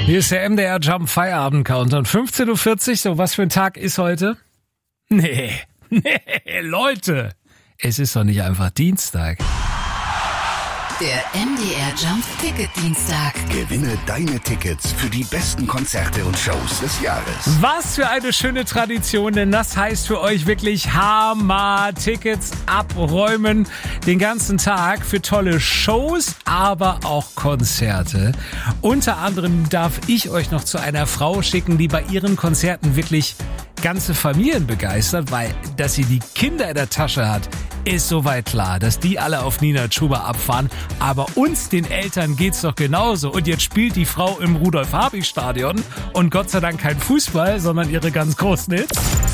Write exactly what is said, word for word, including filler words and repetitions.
Hier ist der M D R Jump Feierabend Countdown. fünfzehn Uhr vierzig, so was für ein Tag ist heute? Nee, nee, Leute, es ist doch nicht einfach Dienstag. Der M D R Jump Ticket Dienstag. Gewinne deine Tickets für die besten Konzerte und Shows des Jahres. Was für eine schöne Tradition, denn das heißt für euch wirklich Hammer. Tickets abräumen den ganzen Tag für tolle Shows, aber auch Konzerte. Unter anderem darf ich euch noch zu einer Frau schicken, die bei ihren Konzerten wirklich ganze Familien begeistert, weil, dass sie die Kinder in der Tasche hat, ist soweit klar, dass die alle auf Nina Chuba abfahren. Aber uns, den Eltern, geht's doch genauso. Und jetzt spielt die Frau im Rudolf-Habich-Stadion und Gott sei Dank kein Fußball, sondern ihre ganz großen Hits.